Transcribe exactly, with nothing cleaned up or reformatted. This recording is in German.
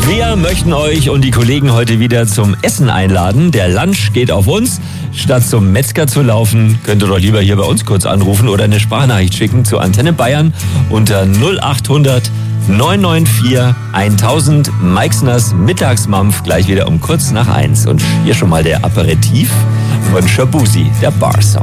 Wir möchten euch und die Kollegen heute wieder zum Essen einladen. Der Lunch geht auf uns. Statt zum Metzger zu laufen, könnt ihr doch lieber hier bei uns kurz anrufen oder eine Sprachnachricht schicken zu Antenne Bayern unter null achthundert neun neun vier tausend. Meixners Mittagsmampf gleich wieder um kurz nach eins. Und hier schon mal der Aperitif von Shabuzi, der Bar Sound.